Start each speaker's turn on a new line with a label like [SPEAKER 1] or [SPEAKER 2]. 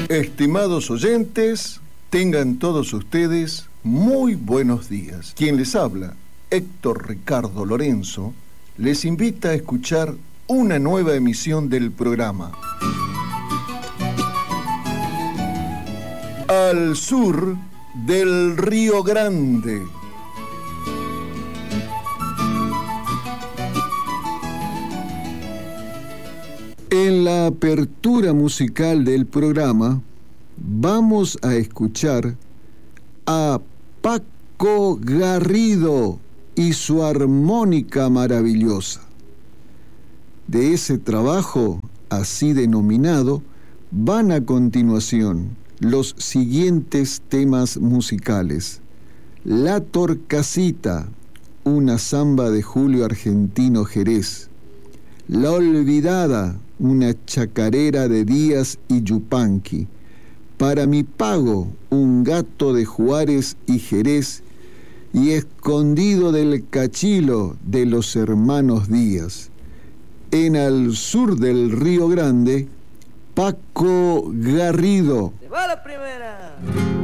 [SPEAKER 1] Estimados oyentes, tengan todos ustedes muy buenos días. Quien les habla, Héctor Ricardo Lorenzo, les invita a escuchar una nueva emisión del programa Al sur del Río Grande. En la apertura musical del programa vamos a escuchar a Paco Garrido y su armónica maravillosa. De ese trabajo, así denominado, van a continuación los siguientes temas musicales: La Torcasita, una samba de Julio Argentino Jerez; La Olvidada, una chacarera de Díaz y Yupanqui; Para mi pago, un gato de Juárez y Jerez; y Escondido del Cachilo, de los hermanos Díaz. En Al sur del Río Grande, Paco Garrido.
[SPEAKER 2] ¡Se va la primera!